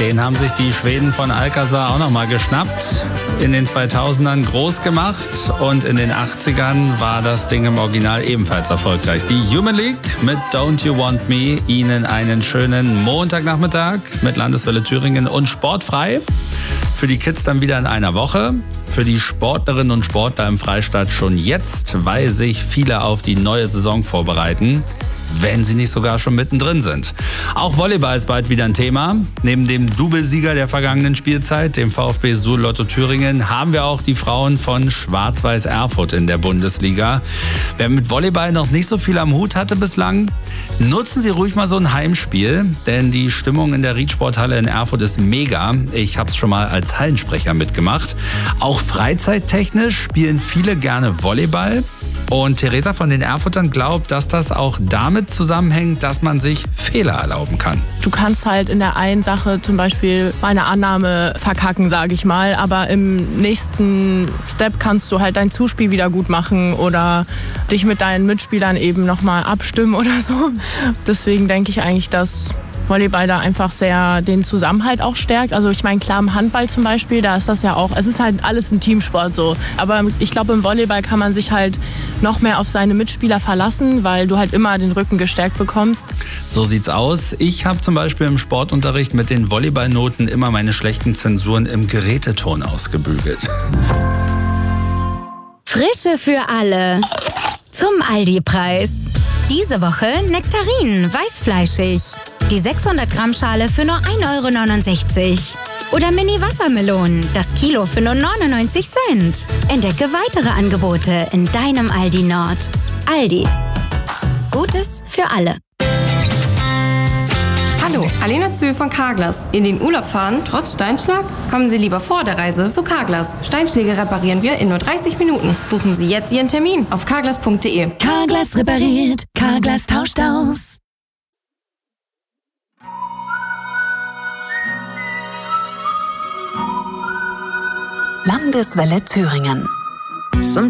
Den haben sich die Schweden von Alcazar auch nochmal geschnappt. In den 2000ern groß gemacht und in den 80ern war das Ding im Original ebenfalls erfolgreich. Die Human League mit Don't You Want Me. Ihnen einen schönen Montagnachmittag mit Landeswelle Thüringen und sportfrei. Für die Kids dann wieder in einer Woche. Für die Sportlerinnen und Sportler im Freistaat schon jetzt, weil sich viele auf die neue Saison vorbereiten, wenn sie nicht sogar schon mittendrin sind. Auch Volleyball ist bald wieder ein Thema. Neben dem Doublesieger der vergangenen Spielzeit, dem VfB Suhl Lotto Thüringen, haben wir auch die Frauen von Schwarz-Weiß Erfurt in der Bundesliga. Wer mit Volleyball noch nicht so viel am Hut hatte bislang, nutzen Sie ruhig mal so ein Heimspiel, denn die Stimmung in der Riedsporthalle in Erfurt ist mega. Ich habe es schon mal als Hallensprecher mitgemacht. Auch freizeittechnisch spielen viele gerne Volleyball. Und Theresa von den Erfurtern glaubt, dass das auch damit zusammenhängt, dass man sich Fehler erlauben kann. Du kannst halt in der einen Sache zum Beispiel bei einer Annahme verkacken, sage ich mal, aber im nächsten Step kannst du halt dein Zuspiel wieder gut machen oder dich mit deinen Mitspielern eben nochmal abstimmen oder so. Deswegen denke ich eigentlich, dass Volleyball da einfach sehr den Zusammenhalt auch stärkt. Also ich meine, klar, im Handball zum Beispiel, da ist das ja auch, es ist halt alles ein Teamsport so. Aber ich glaube, im Volleyball kann man sich halt noch mehr auf seine Mitspieler verlassen, weil du halt immer den Rücken gestärkt bekommst. So sieht's aus. Ich habe zum Beispiel im Sportunterricht mit den Volleyballnoten immer meine schlechten Zensuren im Geräteton ausgebügelt. Frische für alle. Zum Aldi-Preis. Diese Woche Nektarinen, weißfleischig. Die 600 Gramm Schale für nur 1,69 €. Oder Mini-Wassermelonen, das Kilo für nur 99 Cent. Entdecke weitere Angebote in deinem Aldi Nord. Aldi. Gutes für alle. Hallo, Alena Zühl von Carglass. In den Urlaub fahren, trotz Steinschlag? Kommen Sie lieber vor der Reise zu Carglass. Steinschläge reparieren wir in nur 30 Minuten. Buchen Sie jetzt Ihren Termin auf carglass.de. Carglass repariert, Carglass tauscht aus. Landeswelle Thüringen.